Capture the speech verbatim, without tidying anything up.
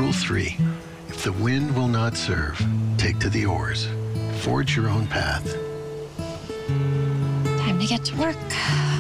Rule three. If the wind will not serve, take to the oars. Forge your own path. Time to get to work.